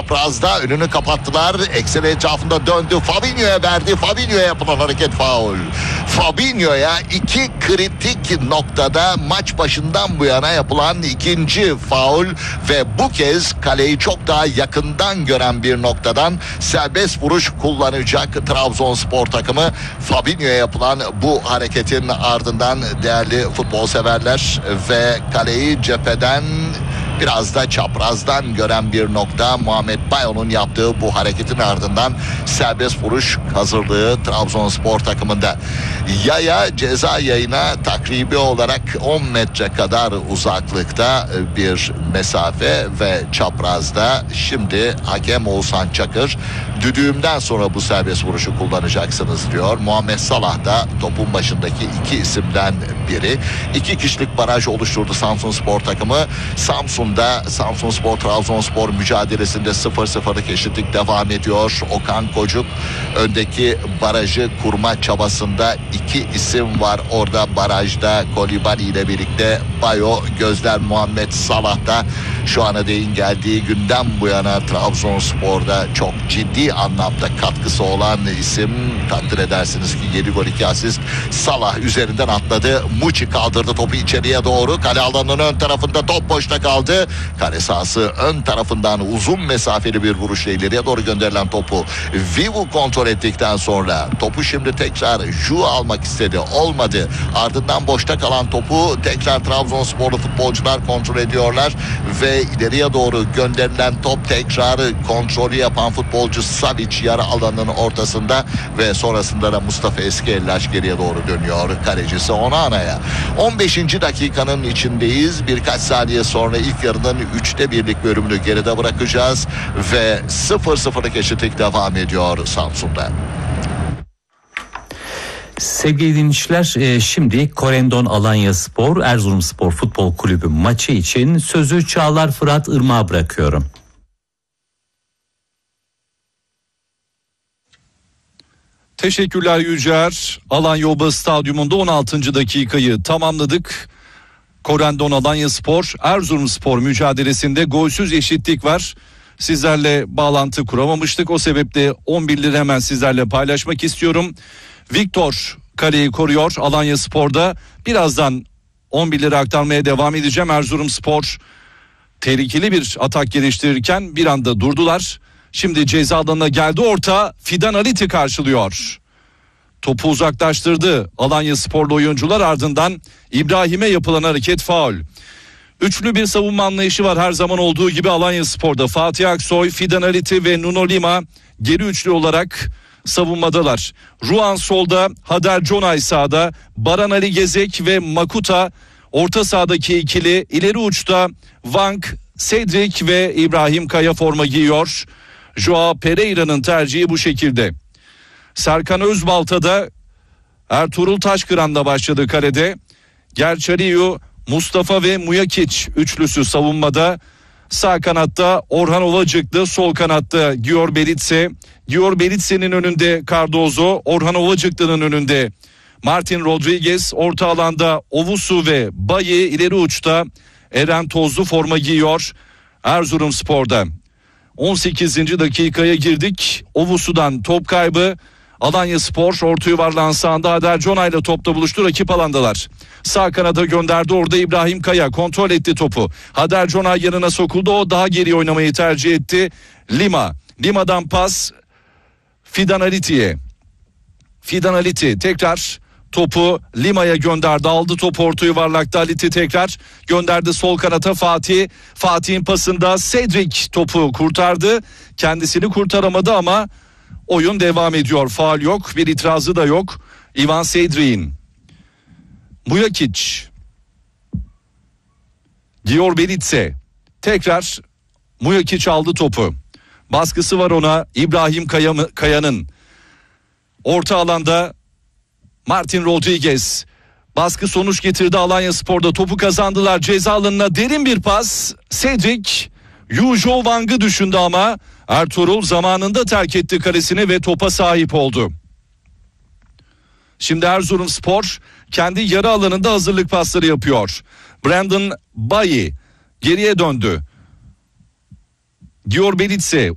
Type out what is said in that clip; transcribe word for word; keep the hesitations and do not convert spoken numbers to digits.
çaprazda önünü kapattılar. Ekseni etrafında döndü. Fabinho'ya verdi. Fabinho'ya yapılan hareket faul. Fabinho'ya iki kritik noktada maç başından bu yana yapılan ikinci faul ve bu kez kaleyi çok daha yakından gören bir noktadan serbest vuruş kullanacak Trabzonspor takımı. Fabinho'ya yapılan bu hareketin ardından değerli futbol severler ve kaleyi cepheden biraz da çaprazdan gören bir nokta Muhammed Bayo'nun yaptığı bu hareketin ardından serbest vuruş hazırlığı Trabzonspor takımında. Yaya ceza yayına takribi olarak on metre kadar uzaklıkta bir mesafe ve çaprazda şimdi hakem Oğuzhan Çakır düdüğümden sonra bu serbest vuruşu kullanacaksınız diyor. Muhammed Salah da topun başındaki iki isimden biri. İki kişilik baraj oluşturdu Samsunspor takımı. Samsun'da Samsunspor Trabzonspor mücadelesinde sıfır sıfırlık eşitlik devam ediyor. Okan Kocuk öndeki barajı kurma çabasında, iki isim var orada barajda, Kolibali ile birlikte Bayo. Gözler Muhammed Salah'ta. Şu ana değin geldiği günden bu yana Trabzonspor'da çok ciddi anlamda katkısı olan isim. Takdir edersiniz ki yedi gol iki asist. Salah üzerinden atladı. Muçi kaldırdı topu içeriye doğru. Kale alanının ön tarafında top boşta kaldı. Kale sahası ön tarafından uzun mesafeli bir vuruşla ileriye doğru gönderilen topu Vivu kontrol ettikten sonra topu şimdi tekrar Ju almak istedi. Olmadı. Ardından boşta kalan topu tekrar Trabzonsporlu futbolcular kontrol ediyorlar ve ileriye doğru gönderilen top tekrar kontrolü yapan futbolcu Savic yarı alanının ortasında ve sonrasında da Mustafa Eskiellaş geriye doğru dönüyor. Kalecisi Onana'ya. on beşinci dakikanın içindeyiz. Birkaç saniye sonra ilk yarının üçte birlik bölümünü geride bırakacağız ve sıfır sıfırlık eşitlik devam ediyor Samsun'da. Sevgili dinleyiciler, şimdi Korendon Alanyaspor Erzurumspor Futbol Kulübü maçı için sözü Çağlar Fırat Irmak'a bırakıyorum. Teşekkürler Yücer. Alanya Oba Stadyumunda on altıncı dakikayı tamamladık. Korendon Alanyaspor Erzurumspor mücadelesinde golsüz eşitlik var. Sizlerle bağlantı kuramamıştık. O sebeple on birleri hemen sizlerle paylaşmak istiyorum. Viktor kaleyi koruyor Alanyaspor'da. Birazdan on birleri aktarmaya devam edeceğim. Erzurumspor tehlikeli bir atak geliştirirken bir anda durdular. Şimdi ceza alanına geldi orta. Fidan Aliti karşılıyor. Topu uzaklaştırdı Alanyasporlu oyuncular, ardından İbrahim'e yapılan hareket faul. Üçlü bir savunma anlayışı var her zaman olduğu gibi Alanyaspor'da. Fatih Aksoy, Fidan Aliti ve Nuno Lima geri üçlü olarak savunmadalar. Ruan solda, Hader Conay sağda, Baran Ali Gezek ve Makuta orta sahadaki ikili. İleri uçta Vank, Cedric ve İbrahim Kaya forma giyiyor. Joao Pereira'nın tercihi bu şekilde. Serkan Özbalta'da Ertuğrul Taşkıran'la başladı kalede. Gerçariyu, Mustafa ve Mujakic üçlüsü savunmada. Sağ kanatta Orhan Ovacıklı, sol kanatta Gior Belitse. Gior Belitse'nin önünde Cardozo, Orhan Ovacıklı'nın önünde Martin Rodriguez. Orta alanda Ovusu ve Bayi, ileri uçta Eren Tozlu forma giyiyor Erzurumspor'da. on sekizinci dakikaya girdik. Ovusu'dan top kaybı. Alanyaspor orta yuvarlağın sağında Hader Conay'la topla buluştu. Rakip alandalar. Sağ kanada gönderdi. Orada İbrahim Kaya kontrol etti topu. Hader Conay yanına sokuldu. O daha geri oynamayı tercih etti. Lima. Lima'dan pas Fidan Aliti'ye. Fidan Aliti tekrar topu Lima'ya gönderdi. Aldı topu orta yuvarlakta. Aliti tekrar gönderdi sol kanata Fatih. Fatih'in pasında Cedric topu kurtardı. Kendisini kurtaramadı ama oyun devam ediyor. Faul yok. Bir itirazı da yok. Ivan Cedric'in. Mujakic. Gior Belitse. Tekrar Mujakic aldı topu. Baskısı var ona. İbrahim Kaya, Kaya'nın. Orta alanda Martin Rodriguez. Baskı sonuç getirdi Alanyaspor'da. Topu kazandılar. Ceza alanına derin bir pas. Cedric Yujo Wang'ı düşündü ama Ertuğrul zamanında terk etti kalesini ve topa sahip oldu. Şimdi Erzurumspor kendi yarı alanında hazırlık pasları yapıyor. Brandon Bayi geriye döndü. Gior Belitse